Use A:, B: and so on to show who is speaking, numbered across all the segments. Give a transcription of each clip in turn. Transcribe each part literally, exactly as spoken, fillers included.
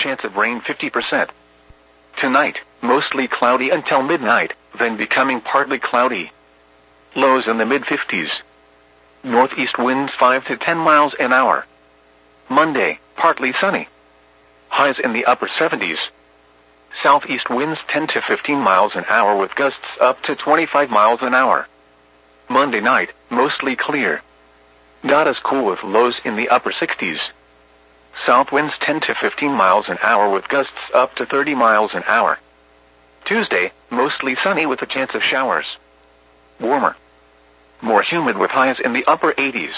A: Chance of rain fifty percent. Tonight, mostly cloudy until midnight, then becoming partly cloudy. Lows in the mid-fifties. Northeast winds five to ten miles an hour. Monday, partly sunny. Highs in the upper seventies. Southeast winds ten to fifteen miles an hour with gusts up to twenty-five miles an hour. Monday night, mostly clear. Not as cool with lows in the upper sixties. South winds ten to fifteen miles an hour with gusts up to thirty miles an hour. Tuesday, mostly sunny with a chance of showers. Warmer. More humid with highs in the upper eighties.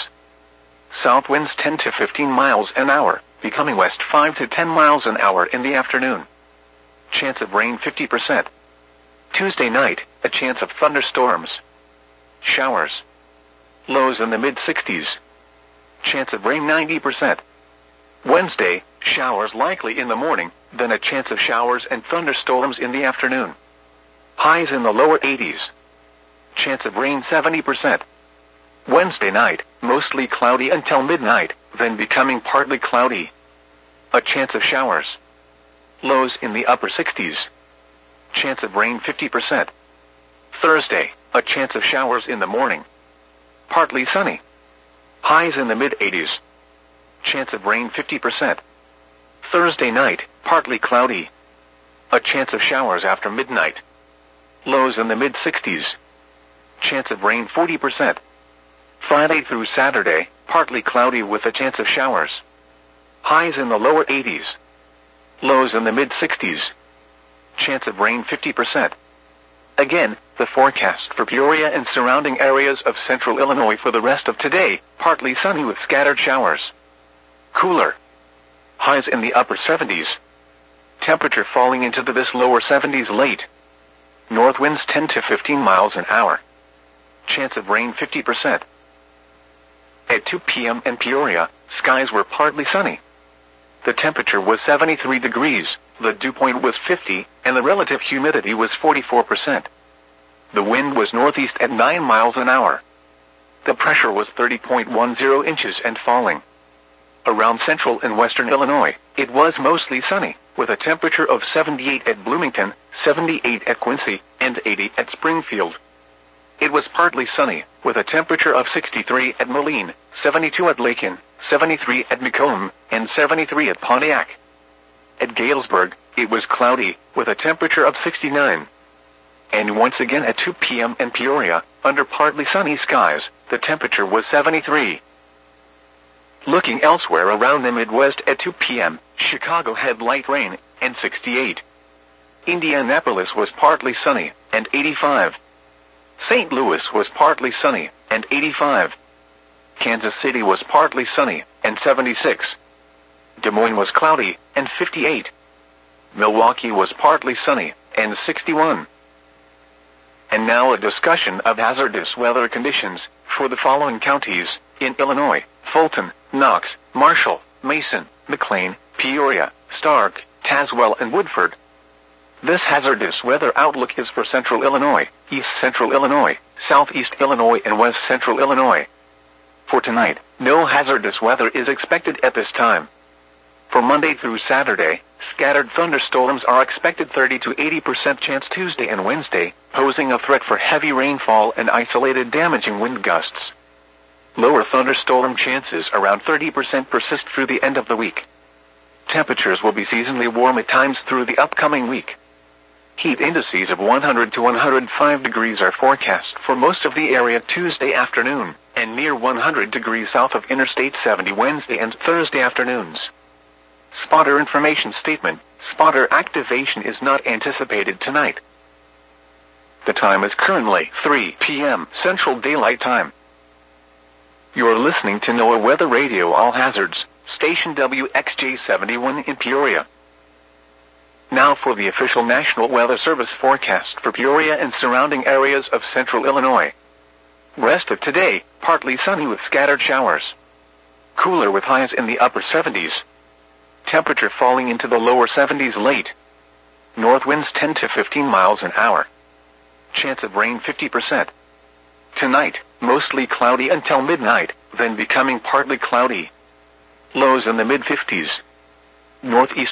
A: South winds ten to fifteen miles an hour, becoming west five to ten miles an hour in the afternoon. Chance of rain fifty percent. Tuesday night, a chance of thunderstorms. Showers. Lows in the mid-sixties. Chance of rain ninety percent. Wednesday, showers likely in the morning, then a chance of showers and thunderstorms in the afternoon. Highs in the lower eighties. Chance of rain seventy percent. Wednesday night, mostly cloudy until midnight, then becoming partly cloudy. A chance of showers. Lows in the upper sixties. Chance of rain fifty percent. Thursday, a chance of showers in the morning. Partly sunny. Highs in the mid-eighties. Chance of rain fifty percent. Thursday night, partly cloudy. A chance of showers after midnight. Lows in the mid-sixties. Chance of rain forty percent. Friday through Saturday, partly cloudy with a chance of showers. Highs in the lower eighties. Lows in the mid-sixties. Chance of rain fifty percent. Again, the forecast for Peoria and surrounding areas of central Illinois for the rest of today, partly sunny with scattered showers. Cooler. Highs in the upper seventies. Temperature falling into the this lower seventies late. North winds ten to fifteen miles an hour. Chance of rain fifty percent. At two p.m. in Peoria, skies were partly sunny. The temperature was seventy-three degrees, the dew point was fifty, and the relative humidity was forty-four percent. The wind was northeast at nine miles an hour. The pressure was thirty point one zero inches and falling. Around central and western Illinois, it was mostly sunny, with a temperature of seventy-eight at Bloomington, seventy-eight at Quincy, and eighty at Springfield. It was partly sunny, with a temperature of sixty-three at Moline, seventy-two at Lakin, seventy-three at Macomb, and seventy-three at Pontiac. At Galesburg, it was cloudy, with a temperature of sixty-nine. And once again at two p.m. in Peoria, under partly sunny skies, the temperature was seventy-three. Looking elsewhere around the Midwest at two p.m., Chicago had light rain, and sixty-eight. Indianapolis was partly sunny, and eighty-five. Saint Louis was partly sunny, and eighty-five. Kansas City was partly sunny, and seventy-six. Des Moines was cloudy, and fifty-eight. Milwaukee was partly sunny, and sixty-one. And now a discussion of hazardous weather conditions for the following counties in Illinois: Fulton, Knox, Marshall, Mason, McLean, Peoria, Stark, Tazewell, and Woodford. This hazardous weather outlook is for central Illinois, east central Illinois, southeast Illinois, and west central Illinois. For tonight, no hazardous weather is expected at this time. For Monday through Saturday, scattered thunderstorms are expected thirty to eighty percent chance Tuesday and Wednesday, posing a threat for heavy rainfall and isolated damaging wind gusts. Lower thunderstorm chances around thirty percent persist through the end of the week. Temperatures will be seasonally warm at times through the upcoming week. Heat indices of one hundred to one hundred five degrees are forecast for most of the area Tuesday afternoon, and near one hundred degrees south of Interstate seventy Wednesday and Thursday afternoons. Spotter information statement: spotter activation is not anticipated tonight. The time is currently three p.m. Central Daylight Time. You're listening to NOAA Weather Radio All Hazards, station W X J seventy-one in Peoria. Now for the official National Weather Service forecast for Peoria and surrounding areas of central Illinois. Rest of today, partly sunny with scattered showers. Cooler with highs in the upper seventies. Temperature falling into the lower seventies late. North winds ten to fifteen miles an hour. Chance of rain fifty percent. Tonight, mostly cloudy until midnight, then becoming partly cloudy. Lows in the mid-fifties. Northeast